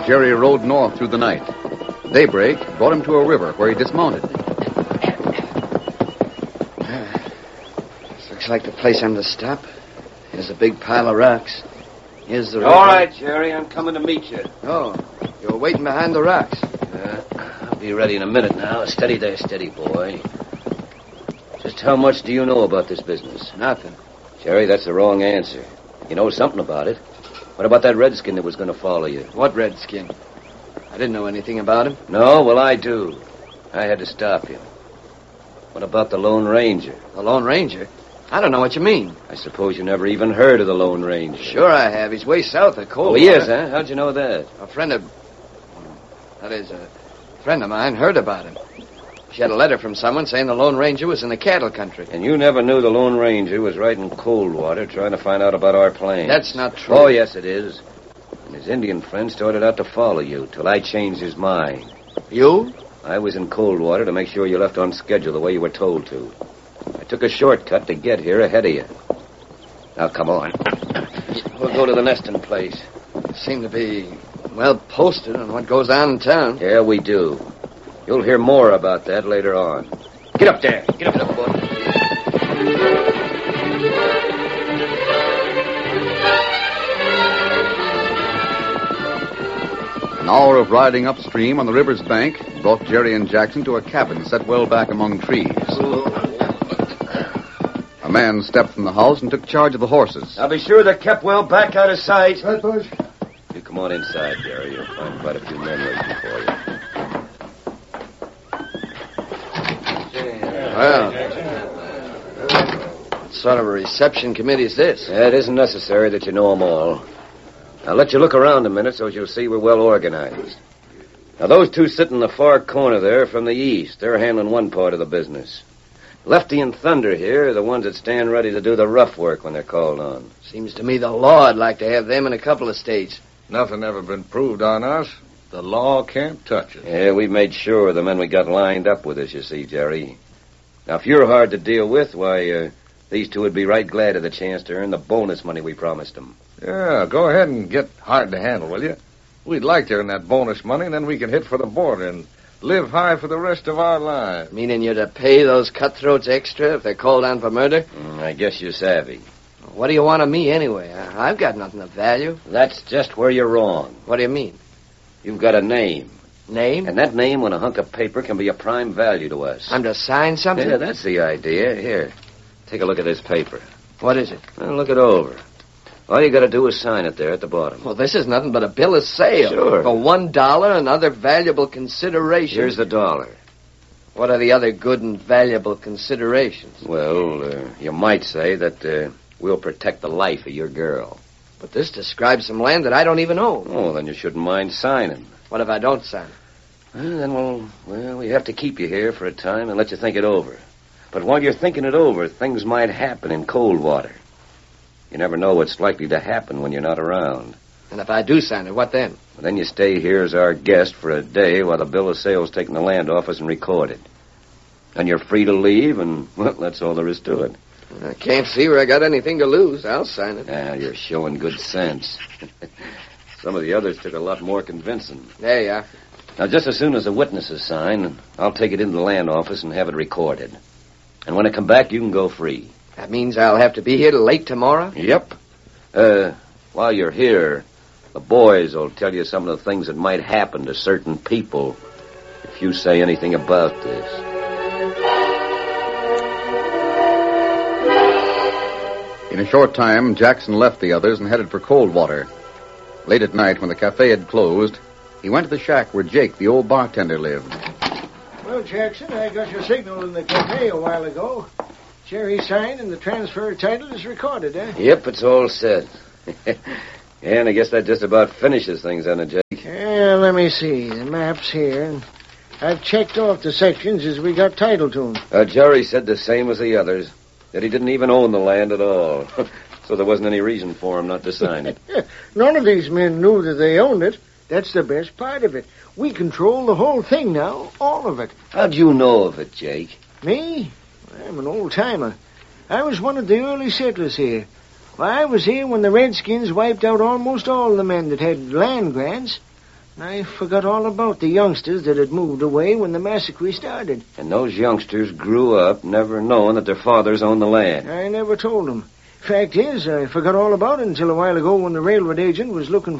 Jerry rode north through the night. Daybreak brought him to a river where he dismounted. This looks like the place I'm to stop. Here's a big pile of rocks. Here's the river. All right, Jerry, I'm coming to meet you. Oh, you're waiting behind the rocks. I'll be ready in a minute now. Steady there, steady, boy. Just how much do you know about this business? Nothing. Jerry, that's the wrong answer. You know something about it. What about that redskin that was going to follow you? What redskin? I didn't know anything about him. No? Well, I do. I had to stop him. What about the Lone Ranger? The Lone Ranger? I don't know what you mean. I suppose you never even heard of the Lone Ranger. Sure I have. He's way south of Coldwater. Oh, he is, huh? How'd you know that? A friend of mine heard about him. She had a letter from someone saying the Lone Ranger was in the cattle country. And you never knew the Lone Ranger was right in Coldwater trying to find out about our plane. That's not true. Oh, yes, it is. And his Indian friend started out to follow you till I changed his mind. You? I was in Coldwater to make sure you left on schedule the way you were told to. I took a shortcut to get here ahead of you. Now, come on. We'll go to the nesting place. Seem to be well posted on what goes on in town. Yeah, we do. You'll hear more about that later on. Get up there. Get up, boy. An hour of riding upstream on the river's bank brought Jerry and Jackson to a cabin set well back among trees. A man stepped from the house and took charge of the horses. Now be sure they're kept well back out of sight. Right, boys. You come on inside, Jerry. You'll find quite a few men waiting for you. Well, what sort of a reception committee is this? It isn't necessary that you know them all. I'll let you look around a minute so you'll see we're well organized. Now, those two sit in the far corner there from the east. They're handling one part of the business. Lefty and Thunder here are the ones that stand ready to do the rough work when they're called on. Seems to me the law'd like to have them in a couple of states. Nothing ever been proved on us. The law can't touch us. Yeah, we've made sure of the men we got lined up with us, you see, Jerry. Now, if you're hard to deal with, why, these two would be right glad of the chance to earn the bonus money we promised them. Yeah, go ahead and get hard to handle, will you? We'd like to earn that bonus money, and then we can hit for the border and live high for the rest of our lives. Meaning you're to pay those cutthroats extra if they're called on for murder? I guess you're savvy. What do you want of me, anyway? I've got nothing of value. That's just where you're wrong. What do you mean? You've got a name. Name? And that name on a hunk of paper can be a prime value to us. I'm to sign something? Yeah, that's the idea. Here, take a look at this paper. What is it? Well, look it over. All you got to do is sign it there at the bottom. Well, this is nothing but a bill of sale. Sure. For $1 and other valuable considerations. Here's the dollar. What are the other good and valuable considerations? Well, you might say that we'll protect the life of your girl. But this describes some land that I don't even own. Oh, then you shouldn't mind signing. What if I don't sign? Well, then we have to keep you here for a time and let you think it over. But while you're thinking it over, things might happen in Coldwater. You never know what's likely to happen when you're not around. And if I do sign it, what then? Well, then you stay here as our guest for a day while the bill of sale's taken the land office and recorded. Then you're free to leave, and, well, that's all there is to it. I can't see where I got anything to lose. I'll sign it. Ah, you're showing good sense. Some of the others took a lot more convincing. There you are. Now, just as soon as the witnesses sign, I'll take it into the land office and have it recorded. And when I come back, you can go free. That means I'll have to be here till late tomorrow? Yep. While you're here, the boys will tell you some of the things that might happen to certain people if you say anything about this. In a short time, Jackson left the others and headed for Coldwater. Late at night, when the cafe had closed, he went to the shack where Jake, the old bartender, lived. Well, Jackson, I got your signal in the cafe a while ago. Jerry signed and the transfer title is recorded, eh? Yep, it's all set. Yeah, and I guess that just about finishes things, doesn't it, Jake? Yeah, let me see. The map's here. And I've checked off the sections as we got title to them. Jerry said the same as the others, that he didn't even own the land at all. So there wasn't any reason for him not to sign it. None of these men knew that they owned it. That's the best part of it. We control the whole thing now, all of it. How'd you know of it, Jake? Me? I'm an old-timer. I was one of the early settlers here. Why, I was here when the Redskins wiped out almost all the men that had land grants. I forgot all about the youngsters that had moved away when the massacre started. And those youngsters grew up never knowing that their fathers owned the land. I never told them. Fact is, I forgot all about it until a while ago when the railroad agent was looking